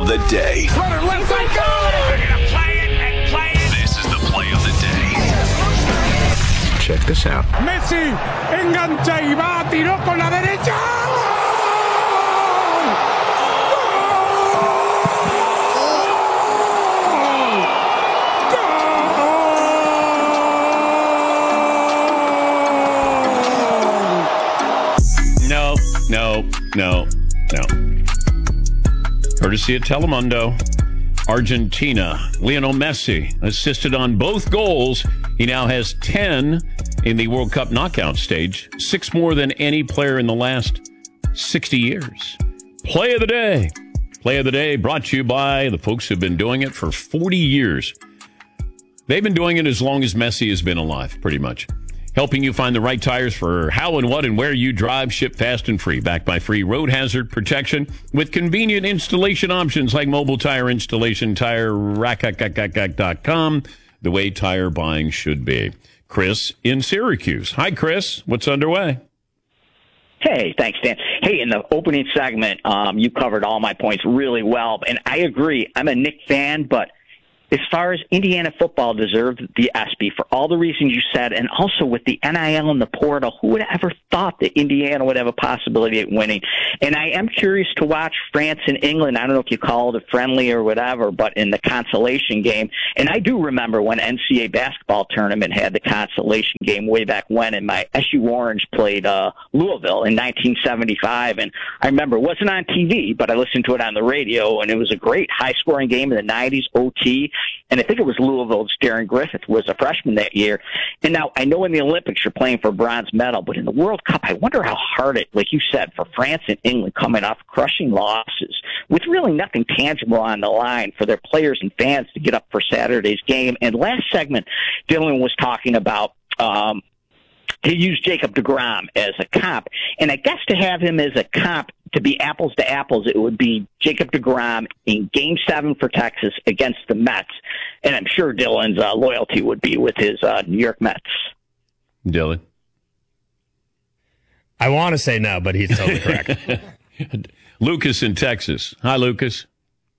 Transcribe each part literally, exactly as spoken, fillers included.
of the day. Runner left side, go! They're going to play it and play it. This is the play of the day. Check this out. Messi engancha y va, tiró con la derecha. No, no, no, no. Courtesy of Telemundo. Argentina. Lionel Messi assisted on both goals. He now has ten in the World Cup knockout stage, six more than any player in the last sixty years. Play of the day. Play of the day brought to you by the folks who've been doing it for forty years. They've been doing it as long as Messi has been alive, pretty much. Helping you find the right tires for how and what and where you drive, ship fast and free. Backed by free road hazard protection with convenient installation options like mobile tire installation, tire rack dot com, the way tire buying should be. Chris in Syracuse. Hi, Chris. What's underway? Hey, thanks, Dan. Hey, in the opening segment, um, you covered all my points really well. And I agree. I'm a Nick fan, but as far as Indiana football deserved the ESPY for all the reasons you said, and also with the N I L and the portal, who would have ever thought that Indiana would have a possibility at winning? And I am curious to watch France and England. I don't know if you call it a friendly or whatever, but in the consolation game. And I do remember when N C double A basketball tournament had the consolation game way back when, and my S U Orange played uh, Louisville in nineteen seventy-five. And I remember it wasn't on T V, but I listened to it on the radio, and it was a great high-scoring game in the nineties, O T. And I think it was Louisville's Darren Griffith was a freshman that year. And now I know in the Olympics you're playing for bronze medal, but in the World Cup, I wonder how hard it, like you said, for France and England coming off crushing losses with really nothing tangible on the line for their players and fans to get up for Saturday's game. And last segment, Dylan was talking about um, he used Jacob deGrom as a comp. And I guess to have him as a comp, to be apples to apples, it would be Jacob deGrom in Game seven for Texas against the Mets. And I'm sure Dylan's uh, loyalty would be with his uh, New York Mets. Dylan? I want to say no, but he's totally correct. Lucas in Texas. Hi, Lucas.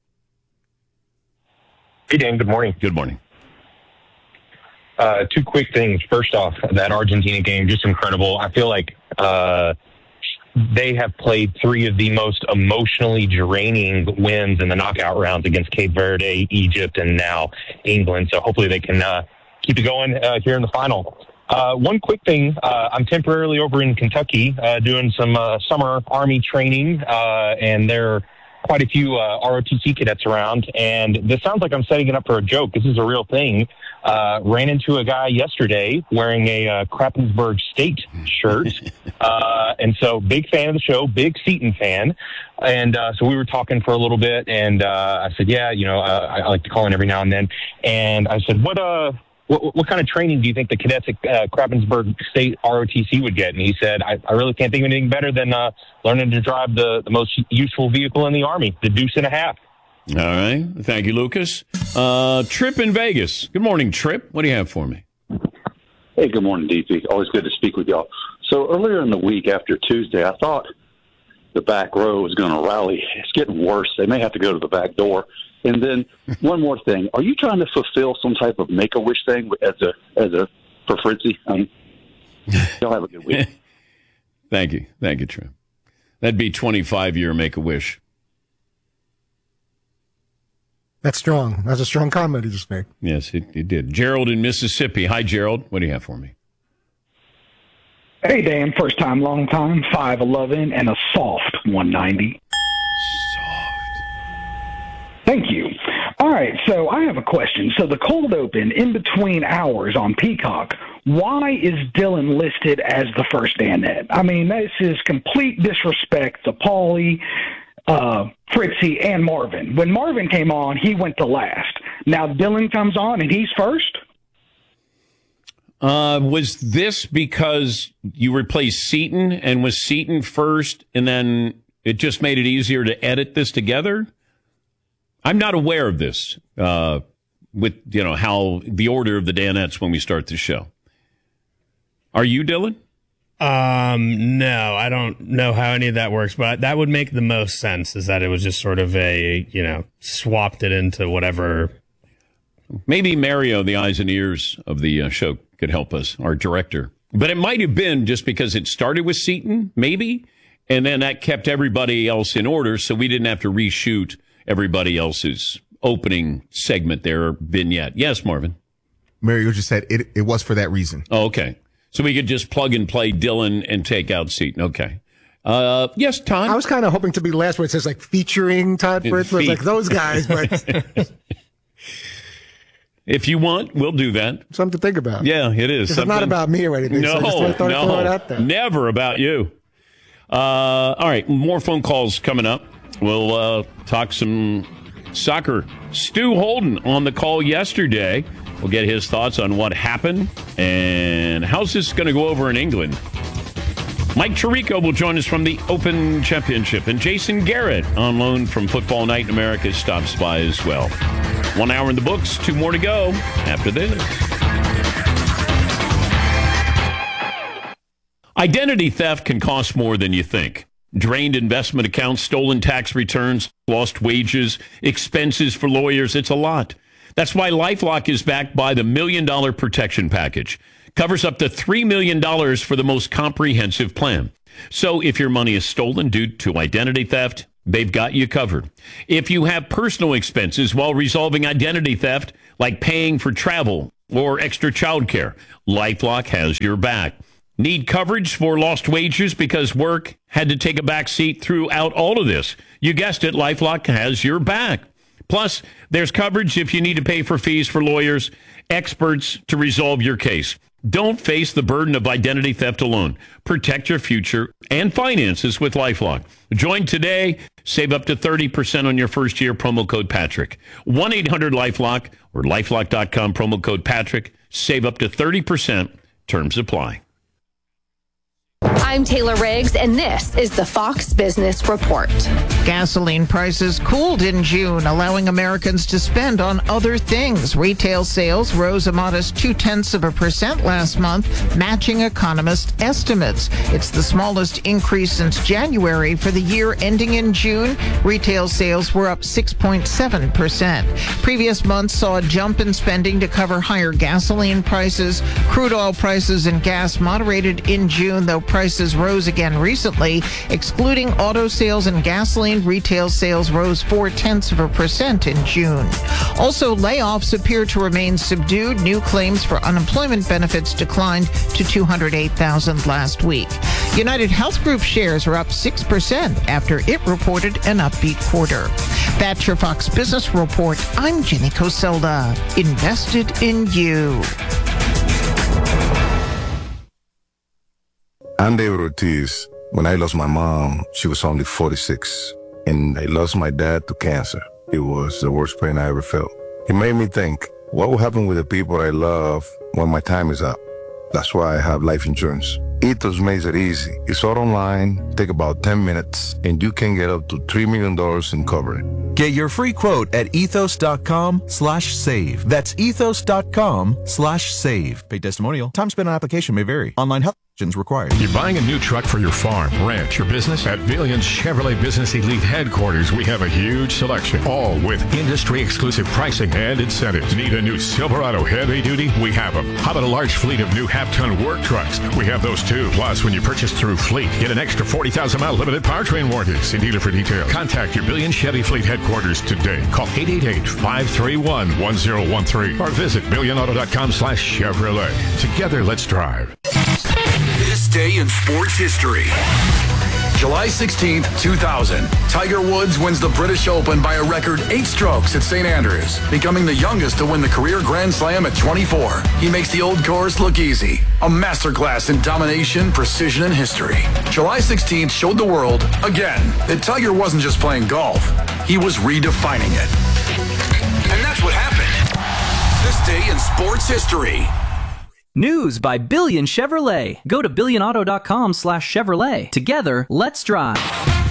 Hey, Dan. Good morning. Good morning. Uh, two quick things. First off, that Argentina game, just incredible. I feel like uh, they have played three of the most emotionally draining wins in the knockout rounds against Cape Verde, Egypt, and now England. So hopefully they can uh, keep it going uh, here in the final. Uh, one quick thing, uh, I'm temporarily over in Kentucky uh, doing some uh, summer Army training, uh, and there are quite a few uh, R O T C cadets around. And this sounds like I'm setting it up for a joke. This is a real thing. Uh, ran into a guy yesterday wearing a uh, Krappensburg State shirt. uh, and so big fan of the show, big Seton fan. And uh, so we were talking for a little bit, and uh, I said, yeah, you know, uh, I, I like to call in every now and then. And I said, what uh, what, what kind of training do you think the cadets at uh, Krappensburg State R O T C would get? And he said, I, I really can't think of anything better than uh, learning to drive the, the most useful vehicle in the Army, the Deuce and a Half. All right. Thank you, Lucas. Uh, Trip in Vegas. Good morning, Trip. What do you have for me? Hey, good morning, D P. Always good to speak with y'all. So earlier in the week after Tuesday, I thought the back row was going to rally. It's getting worse. They may have to go to the back door. And then one more thing. Are you trying to fulfill some type of Make-A-Wish thing as a as a for Fritzy? I mean, y'all have a good week. Thank you. Thank you, Trip. That'd be twenty-five-year Make-A-Wish. That's strong. That's a strong comment he just made. Yes, it, it did. Gerald in Mississippi. Hi, Gerald. What do you have for me? Hey, Dan. First time, long time. five eleven and a soft one ninety. Soft. Thank you. All right, so I have a question. So the cold open in between hours on Peacock, why is Dylan listed as the first Danette? I mean, this is complete disrespect to Paulie, uh, Fritzy, and Marvin. When Marvin came on, he went to last. Now Dylan comes on, and he's first? Uh, was this because you replaced Seton, and was Seton first, and then it just made it easier to edit this together? I'm not aware of this, uh, with, you know, how the order of the Danettes when we start the show. Are you, Dylan? Um, no, I don't know how any of that works, but that would make the most sense, is that it was just sort of a, you know, swapped it into whatever. Maybe Mario, the eyes and ears of the uh, show, could help us, our director. But it might have been just because it started with Seton, maybe, and then that kept everybody else in order, so we didn't have to reshoot everybody else's opening segment there, vignette. Yes, Marvin? Mario just said it, it was for that reason. Oh, okay. So we could just plug and play Dylan and take out Seton. Okay. Uh, yes, Todd? I was kind of hoping to be last where it says like featuring Todd Fritz, where it's like those guys, but if you want, we'll do that. Something to think about. Yeah, it is. It's not about me or anything. No, so I just thought, thought no, throw it out there. Never about you. Uh, all right, more phone calls coming up. We'll uh, talk some soccer. Stu Holden on the call yesterday. We'll get his thoughts on what happened and how's this going to go over in England. Mike Tirico will join us from the Open Championship, and Jason Garrett on loan from Football Night in America stops by as well. One hour in the books, two more to go after this. Identity theft can cost more than you think. Drained investment accounts, stolen tax returns, lost wages, expenses for lawyers. It's a lot. That's why LifeLock is backed by the Million Dollar Protection Package. Covers up to three million dollars for the most comprehensive plan. So if your money is stolen due to identity theft, they've got you covered. If you have personal expenses while resolving identity theft, like paying for travel or extra childcare, LifeLock has your back. Need coverage for lost wages because work had to take a back seat throughout all of this? You guessed it, LifeLock has your back. Plus, there's coverage if you need to pay for fees for lawyers, experts to resolve your case. Don't face the burden of identity theft alone. Protect your future and finances with LifeLock. Join today. Save up to thirty percent on your first year. Promo code Patrick. one eight hundred LifeLock or lifelock dot com. Promo code Patrick. Save up to thirty percent. Terms apply. I'm Taylor Riggs, and this is the Fox Business Report. Gasoline prices cooled in June, allowing Americans to spend on other things. Retail sales rose a modest two-tenths of a percent last month, matching economist estimates. It's the smallest increase since January. For the year ending in June, retail sales were up six point seven percent. Previous months saw a jump in spending to cover higher gasoline prices. Crude oil prices and gas moderated in June, though prices rose again recently. Excluding auto sales and gasoline, retail sales rose four-tenths of a percent in June. Also, layoffs appear to remain subdued. New claims for unemployment benefits declined to two hundred eight thousand last week. United Health Group shares are up six percent after it reported an upbeat quarter. That's your Fox Business Report. I'm Jenny Coselda. Invested in you. I'm David Ortiz. When I lost my mom, she was only forty-six. And I lost my dad to cancer. It was the worst pain I ever felt. It made me think, what will happen with the people I love when my time is up? That's why I have life insurance. Ethos makes it easy. It's all online, take about ten minutes, and you can get up to three million dollars in coverage. Get your free quote at ethos.com slash save. That's ethos.com slash save. Paid testimonial. Time spent on application may vary. Online help required. You're buying a new truck for your farm, ranch, or business? At Billions Chevrolet Business Elite Headquarters, we have a huge selection, all with industry-exclusive pricing and incentives. Need a new Silverado heavy duty? We have them. How about a large fleet of new half-ton work trucks? We have those too. Plus, when you purchase through Fleet, get an extra forty thousand mile limited powertrain warranty. See dealer for details. Contact your Billions Chevy Fleet Headquarters today. Call eight eight eight, five three one, one zero one three or visit billion auto dot com slash Chevrolet. Together, let's drive. This day in sports history. July sixteenth, two thousand. Tiger Woods wins the British Open by a record eight strokes at Saint Andrews, becoming the youngest to win the career Grand Slam at twenty-four. He makes the old course look easy. A masterclass in domination, precision, and history. July sixteenth showed the world, again, that Tiger wasn't just playing golf. He was redefining it. And that's what happened. This day in sports history. News by Billion Chevrolet. Go to billion auto dot com slash Chevrolet. Together, let's drive.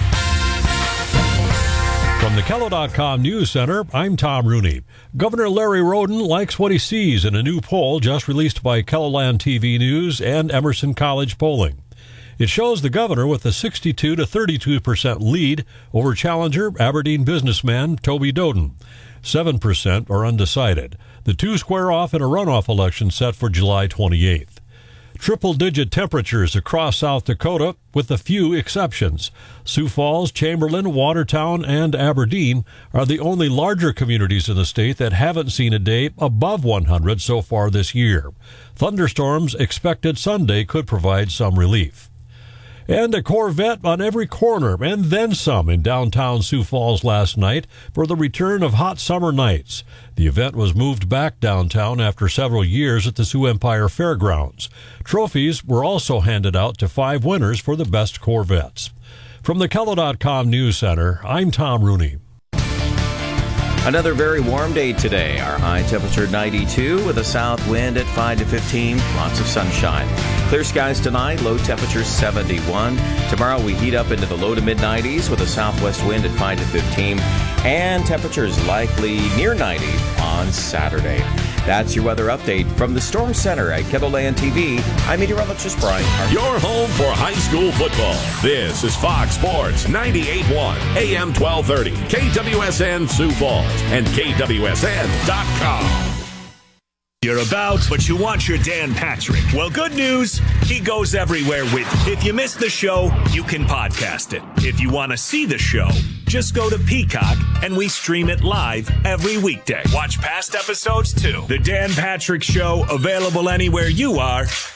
From the Kello dot com News Center, I'm Tom Rooney. Governor Larry Roden likes what he sees in a new poll just released by KELOLAND T V News and Emerson College Polling. It shows the governor with a sixty-two to thirty-two percent lead over challenger Aberdeen businessman Toby Doden. seven percent are undecided. The two square off in a runoff election set for July twenty-eighth. Triple-digit temperatures across South Dakota with a few exceptions. Sioux Falls, Chamberlain, Watertown, and Aberdeen are the only larger communities in the state that haven't seen a day above one hundred so far this year. Thunderstorms expected Sunday could provide some relief. And a Corvette on every corner, and then some in downtown Sioux Falls last night for the return of hot summer nights. The event was moved back downtown after several years at the Sioux Empire Fairgrounds. Trophies were also handed out to five winners for the best Corvettes. From the Kello dot com News Center, I'm Tom Rooney. Another very warm day today. Our high temperature ninety-two with a south wind at five to fifteen. Lots of sunshine. Clear skies tonight. Low temperature seventy-one. Tomorrow we heat up into the low to mid nineties with a southwest wind at five to fifteen. And temperatures likely near ninety on Saturday. That's your weather update from the Storm Center at Kettleland T V. I'm meteorologist Brian Harper. Your home for high school football. This is Fox Sports ninety-eight point one, A M twelve thirty, K W S N Sioux Falls, and K W S N dot com. You're about, but you want your Dan Patrick. Well, good news, he goes everywhere with you. If you missed the show, you can podcast it. If you want to see the show, just go to Peacock, and we stream it live every weekday. Watch past episodes, too. The Dan Patrick Show, available anywhere you are